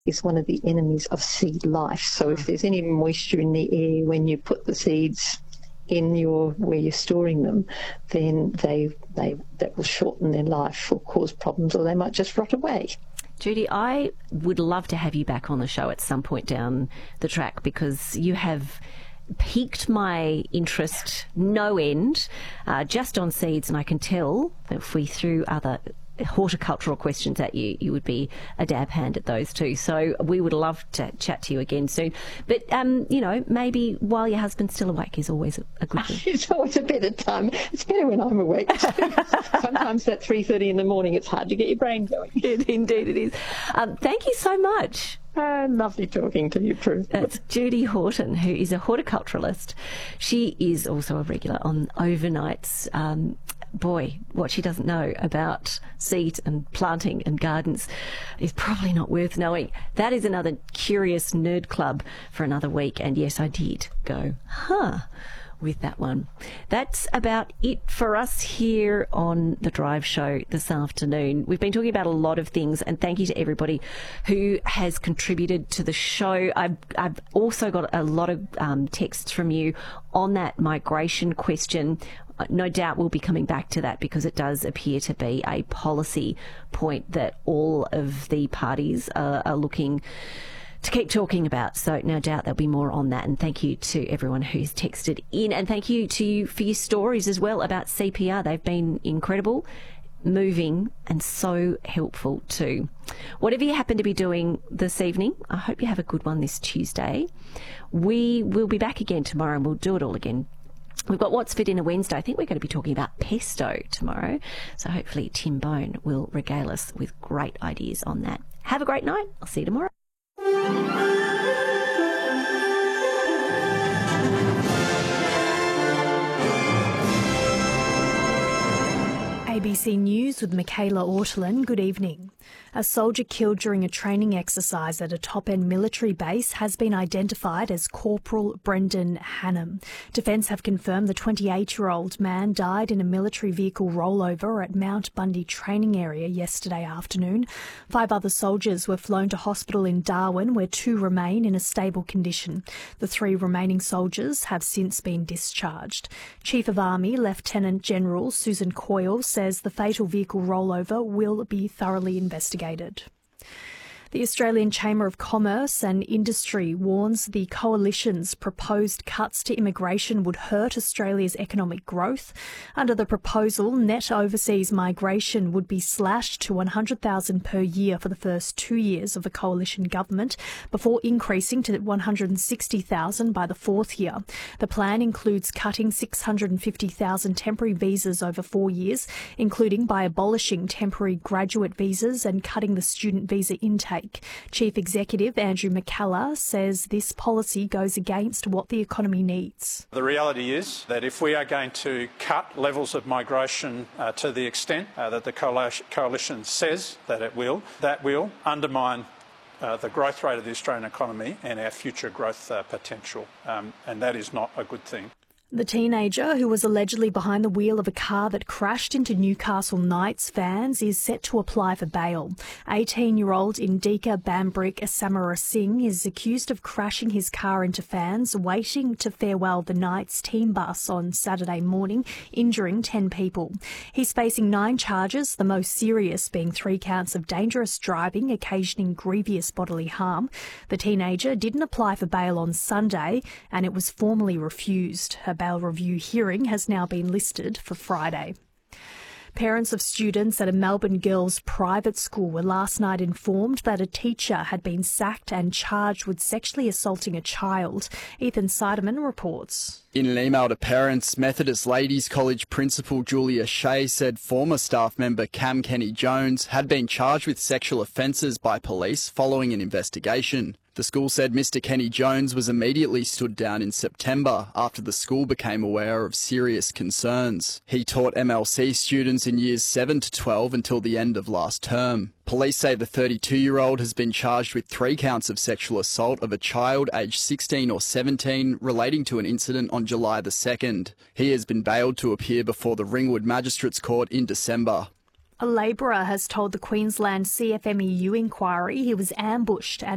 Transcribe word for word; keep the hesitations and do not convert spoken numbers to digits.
is one of the enemies of seed life. So if there's any moisture in the air when you put the seeds in your where you're storing them, then they they that will shorten their life or cause problems, or they might just rot away. Judy, I would love to have you back on the show at some point down the track, because you have piqued my interest no end uh, just on seeds, and I can tell that if we threw other horticultural questions at you, you would be a dab hand at those too. So we would love to chat to you again soon. But, um, you know, maybe while your husband's still awake is always a good thing. It's always a better time. It's better when I'm awake. Sometimes at three thirty in the morning it's hard to get your brain going. Indeed it is. Um, thank you so much. Uh, lovely talking to you, Prue. That's Judy Horton, who is a horticulturalist. She is also a regular on Overnights. Um, boy, what she doesn't know about seed and planting and gardens is probably not worth knowing. That is another curious nerd club for another week. And yes, I did go, huh, with that one. That's about it for us here on The Drive Show this afternoon. We've been talking about a lot of things, and thank you to everybody who has contributed to the show. I've, I've also got a lot of um, texts from you on that migration question. No doubt we'll be coming back to that, because it does appear to be a policy point that all of the parties are, are looking to keep talking about. So no doubt there'll be more on that. And thank you to everyone who's texted in. And thank you to you for your stories as well about C P R. They've been incredible, moving, and so helpful too. Whatever you happen to be doing this evening, I hope you have a good one this Tuesday. We will be back again tomorrow, and we'll do it all again. We've got What's Fit in a Wednesday. I think we're going to be talking about pesto tomorrow. So hopefully Tim Bone will regale us with great ideas on that. Have a great night. I'll see you tomorrow. A B C News with Michaela Ortolin. Good evening. A soldier killed during a training exercise at a top-end military base has been identified as Corporal Brendan Hannam. Defence have confirmed the twenty-eight-year-old man died in a military vehicle rollover at Mount Bundy training area yesterday afternoon. Five other soldiers were flown to hospital in Darwin, where two remain in a stable condition. The three remaining soldiers have since been discharged. Chief of Army Lieutenant General Susan Coyle says the fatal vehicle rollover will be thoroughly investigated. The Australian Chamber of Commerce and Industry warns the Coalition's proposed cuts to immigration would hurt Australia's economic growth. Under the proposal, net overseas migration would be slashed to one hundred thousand per year for the first two years of the Coalition government, before increasing to one hundred sixty thousand by the fourth year. The plan includes cutting six hundred fifty thousand temporary visas over four years, including by abolishing temporary graduate visas and cutting the student visa intake. Chief Executive Andrew McCallum says this policy goes against what the economy needs. The reality is that if we are going to cut levels of migration uh, to the extent uh, that the Coalition says that it will, that will undermine uh, the growth rate of the Australian economy and our future growth uh, potential. Um, and that is not a good thing. The teenager who was allegedly behind the wheel of a car that crashed into Newcastle Knights fans is set to apply for bail. eighteen-year-old Indika Bambrick Samara Singh is accused of crashing his car into fans waiting to farewell the Knights team bus on Saturday morning, injuring ten people. He's facing nine charges, the most serious being three counts of dangerous driving occasioning grievous bodily harm. The teenager didn't apply for bail on Sunday, and it was formally refused. Her bail review hearing has now been listed for Friday. Parents of students at a Melbourne girls' private school were last night informed that a teacher had been sacked and charged with sexually assaulting a child. Ethan Seidemann reports. In an email to parents, Methodist Ladies College Principal Julia Shea said former staff member Cam Kenny Jones had been charged with sexual offences by police following an investigation. The school said Mister Kenny Jones was immediately stood down in September after the school became aware of serious concerns. He taught M L C students in years seven to twelve until the end of last term. Police say the thirty-two-year-old has been charged with three counts of sexual assault of a child aged sixteen or seventeen relating to an incident on July the second. He has been bailed to appear before the Ringwood Magistrates Court in December. A labourer has told the Queensland C F M E U inquiry he was ambushed and